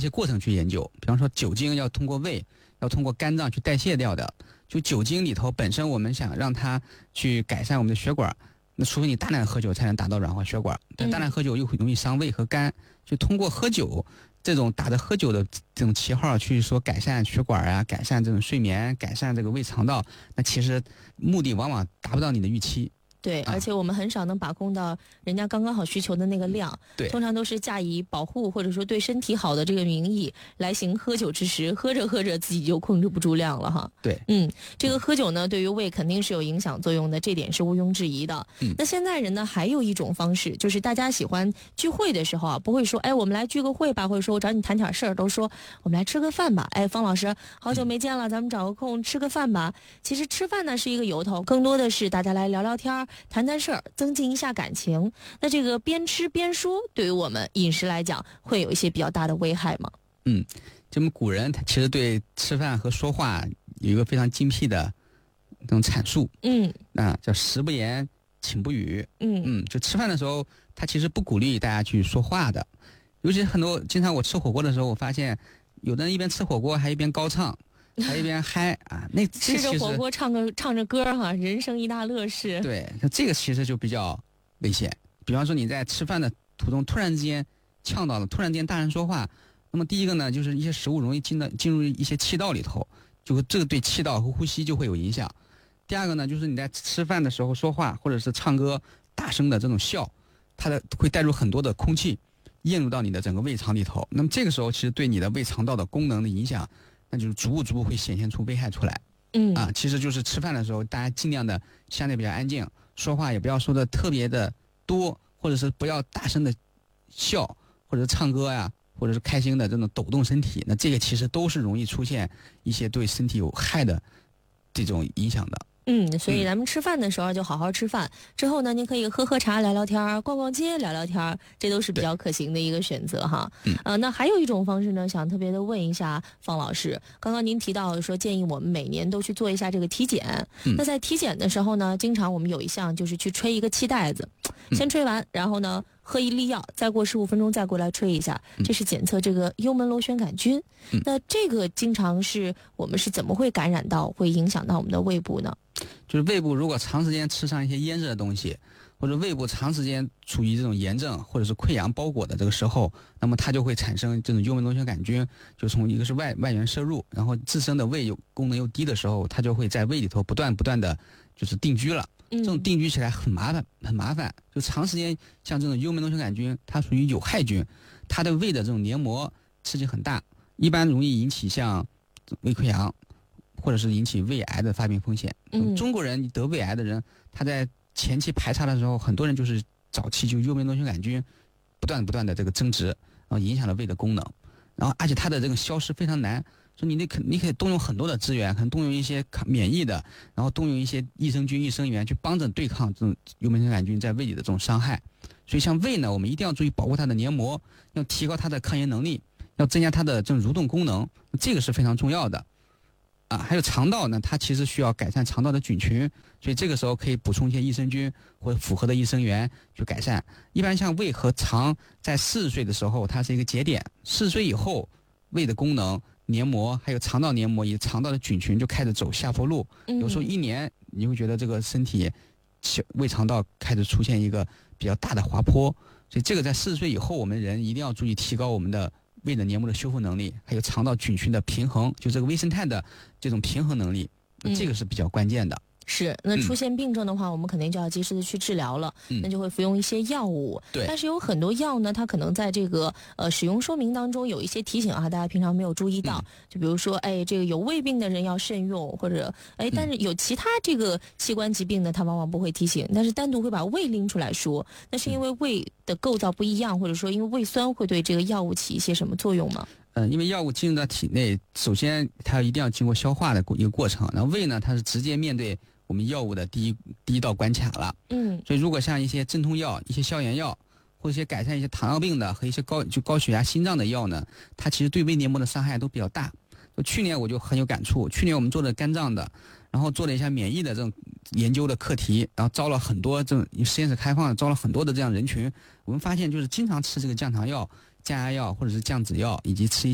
些过程去研究。比方说酒精要通过胃，要通过肝脏去代谢掉的。就酒精里头本身我们想让它去改善我们的血管，那除非你大量喝酒才能达到软化血管，但大量喝酒又容易伤胃和肝，就通过喝酒这种打着喝酒的这种旗号去说改善血管啊，改善这种睡眠，改善这个胃肠道，那其实目的往往达不到你的预期。 对，而且我们很少能把控到人家刚刚好需求的那个量， 对， 通常都是驾以保护或者说对身体好的这个名义来行喝酒之实，喝着喝着自己就控制不住量了哈。 对， 这个喝酒呢，对于胃肯定是有影响作用的，这点是毋庸置疑的。那现在人呢，还有一种方式，就是大家喜欢聚会的时候啊，不会说，哎，我们来聚个会吧，或者说我找你谈点事儿，都说我们来吃个饭吧。哎，方老师，好久没见了，咱们找个空吃个饭吧。其实吃饭呢是一个由头，更多的是大家来聊聊天，谈谈事儿，增进一下感情。那这个边吃边说，对于我们饮食来讲，会有一些比较大的危害吗？ 这么古人他其实对吃饭和说话有一个非常精辟的这种阐述。那叫食不言，寝不语。就吃饭的时候，他其实不鼓励大家去说话的。尤其很多，经常我吃火锅的时候，我发现有的人一边吃火锅还一边高唱。还一边嗨啊，那吃着火锅唱着歌哈，人生一大乐事。 对，这个其实就比较危险。比方说你在吃饭的途中突然之间呛到了，突然间大声说话，那么第一个呢，就是一些食物容易进入一些气道里头，就这个对气道和呼吸就会有影响。第二个呢，就是你在吃饭的时候说话或者是唱歌大声的这种笑，会带入很多的空气咽入到你的整个胃肠里头。那么这个时候其实对你的胃肠道的功能的影响，那就是逐步会显现出危害出来。其实就是吃饭的时候，大家尽量的相对比较安静，说话也不要说的特别的多，或者是不要大声的笑，或者是唱歌呀，或者是开心的这种抖动身体。那这个其实都是容易出现一些对身体有害的这种影响的。 所以咱们吃饭的时候就好好吃饭，之后呢，您可以喝喝茶、聊聊天、逛逛街、聊聊天，这都是比较可行的一个选择哈。那还有一种方式呢，想特别的问一下方老师，刚刚您提到说建议我们每年都去做一下这个体检。那在体检的时候呢，经常我们有一项就是去吹一个气袋子，先吹完，然后呢喝一粒药，再过15分钟再过来吹一下，这是检测这个幽门螺旋杆菌。那这个经常是我们是怎么会感染到，会影响到我们的胃部呢？ 就是胃部如果长时间吃上一些腌制的东西，或者胃部长时间处于这种炎症或者是溃疡包裹的这个时候，那么它就会产生这种幽门螺旋杆菌，就从一个是外源摄入，然后自身的胃功能又低的时候，它就会在胃里头不断的就是定居了。这种定居起来很麻烦，就长时间像这种幽门螺旋杆菌，它属于有害菌，它对胃的这种黏膜刺激很大，一般容易引起像胃溃疡，或者是引起胃癌的发病风险。中国人得胃癌的人，他在前期排查的时候，很多人就是早期就幽门螺旋杆菌不断的这个增殖，然后影响了胃的功能，然后而且它的这个消失非常难。说你可以动用很多的资源，可能动用一些免疫的，然后动用一些益生菌、益生元去帮着对抗这种幽门螺旋杆菌在胃里的这种伤害。所以像胃呢，我们一定要注意保护它的黏膜，要提高它的抗炎能力，要增加它的这种蠕动功能，这个是非常重要的。还有肠道呢，它其实需要改善肠道的菌群，所以这个时候可以补充一些益生菌或者复合的益生元去改善。一般像胃和肠在40岁的时候，它是一个节点，40岁以后，胃的功能、黏膜还有肠道黏膜以及肠道的菌群就开始走下坡路。有时候1年你会觉得这个身体胃肠道开始出现一个比较大的滑坡，所以这个在40岁以后，我们人一定要注意提高我们的胃的黏膜的修复能力，还有肠道菌群的平衡，就这个微生态的这种平衡能力，这个是比较关键的。 是，那出现病症的话，我们肯定就要及时的去治疗了，那就会服用一些药物。 对， 但是有很多药呢，它可能在这个使用说明当中有一些提醒啊，大家平常没有注意到。就比如说，这个有胃病的人要慎用，或者但是有其他这个器官疾病呢，它往往不会提醒，但是单独会把胃拎出来说，那是因为胃的构造不一样，或者说因为胃酸会对这个药物起一些什么作用吗？ 因为药物进入到体内，首先它一定要经过消化的一个过程，然后胃呢，它是直接面对我们药物的第一道关卡了。所以如果像一些镇痛药、一些消炎药，或者一些改善一些糖尿病的和一些高血压、心脏的药呢，它其实对胃黏膜的伤害都比较大。去年我就很有感触，去年我们做的肝脏的，然后做了一下免疫的这种研究的课题，然后招了很多这种实验室开放，招了很多的这样人群。我们发现就是经常吃这个降糖药、降压药或者是降脂药，以及吃